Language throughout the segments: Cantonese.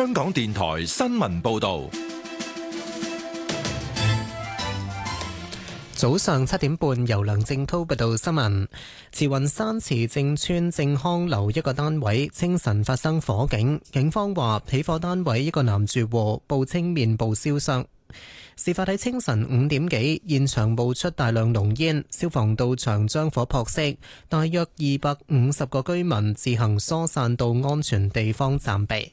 香港電台新聞報道。 早上7點半，由梁正滔報道新聞。慈雲山慈正邨正康樓一個單位清晨發生火警，警方話起火單位一個男住戶報稱面部燒傷。事發喺清晨5點幾，現場冒出大量濃煙，消防到場將火撲熄，大約250個居民自行疏散到安全地方暫避。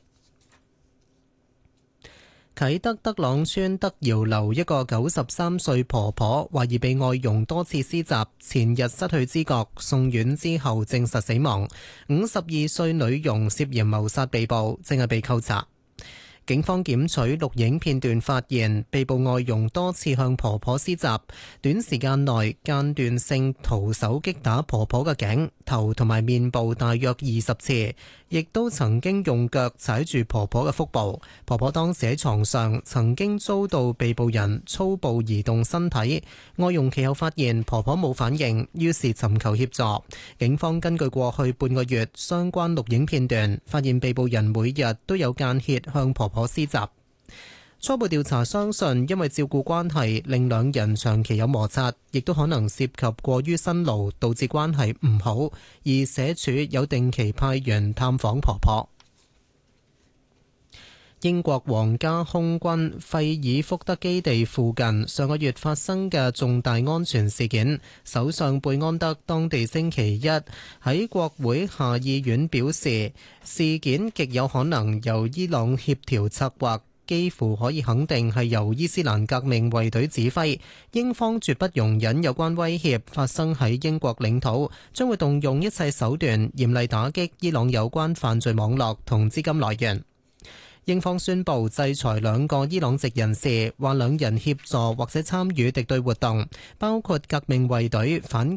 啟德德朗村德瑤樓一個93歲婆婆懷疑被外傭多次施襲，前日失去知覺，送院之後證實死亡。52歲女傭涉嫌謀殺被捕，正係被扣查。警方檢取錄影片段，發現被捕外傭多次向婆婆施襲，短時間內間斷性徒手擊打婆婆嘅頸、頭同埋面部大約20次，亦都曾經用腳踩住婆婆嘅腹部。婆婆當時喺床上，曾經遭到被捕人粗暴移動身體。外傭其後發現婆婆冇反應，於是尋求協助。警方根據過去半個月相關錄影片段，發現被捕人每日都有間歇向婆婆施襲。初步調查相信，因為照顧關係令兩人長期有摩擦，亦都可能涉及過於辛勞，導致關係唔好。而社署有定期派員探訪婆婆。英國皇家空軍費爾福德基地附近上個月發生嘅重大安全事件，首相貝安德當地星期一喺國會下議院表示，事件極有可能由伊朗協調策劃，幾乎可以肯定係由伊斯蘭革命衛隊指揮。英方絕不容忍有關威脅發生喺英國領土，將會動用一切手段嚴厲打擊伊朗有關犯罪網絡同資金來源。英方宣布制裁2個伊朗籍人士，話兩人協助或者參與敵對活動，包括革命衛隊反